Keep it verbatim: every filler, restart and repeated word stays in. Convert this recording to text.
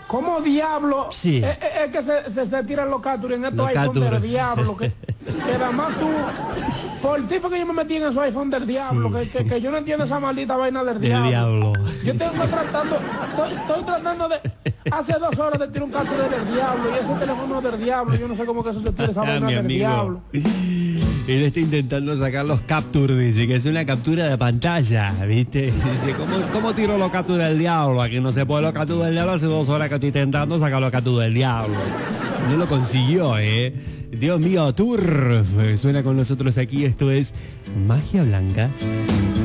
¿Cómo diablo? Sí. Es, es- es que se, se, se tiran los captures en estos Los iPhone captures. del diablo. Que, que nada más tú. Por el tipo que yo me metí en esos iPhone del diablo. Sí. Que, que, que yo no entiendo esa maldita vaina del, Del diablo. Yo tengo tratando. Estoy, estoy tratando de. Hace dos horas de tirar un capture del diablo. Y ese teléfono del diablo. Yo no sé cómo que eso se tira esa Ah, vaina mi del amigo. diablo. Él está intentando sacar los captures, dice que es una captura de pantalla, ¿viste? Dice, ¿cómo, cómo tiro los captures del diablo? Aquí no se puede los captures del diablo, hace dos horas que estoy intentando sacar los captures del diablo. No lo consiguió, ¿eh? Dios mío, Turf suena con nosotros aquí, esto es Magia Blanca.